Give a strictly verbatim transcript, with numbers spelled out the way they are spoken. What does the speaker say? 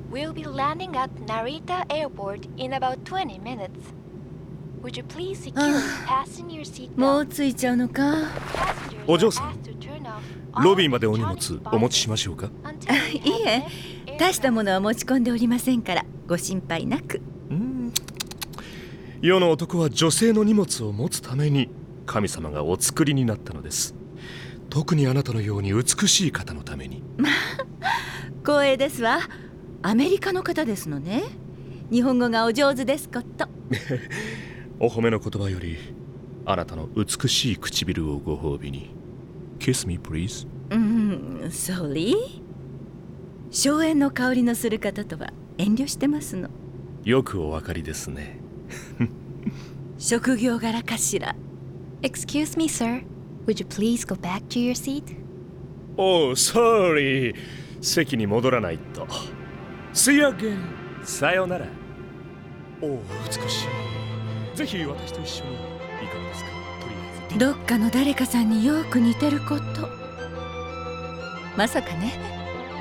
We'll be landing at Narita Airport in about twenty minutes. Would you please securely fasten your seat belt? もう着いちゃうのか。 お嬢さん、ロビーまでお荷物お持ちしましょうか。 いえ、大したものは持ち込んでおりませんからご心配なく。 うん、世の男は女性の荷物を持つために神様がお作りになったのです。特にあなたのように美しい方のために。 光栄ですわ。アメリカの方ですのね。日本語がお上手ですこと。 お褒めの言葉よりあなたの美しい唇をご褒美に。 Kiss me please。 うん、ソリー。荘園の香りのする方とは遠慮してますの。 よくお分かりですね。 職業柄かしら。 Excuse me, sir. Would you please go back to your seat? Oh, sorry。 席に戻らないと。 See you again。 さよなら。おお、美しい。ぜひ私と一緒にいかがですか。とりあえずどっかの誰かさんによく似てること。まさかね。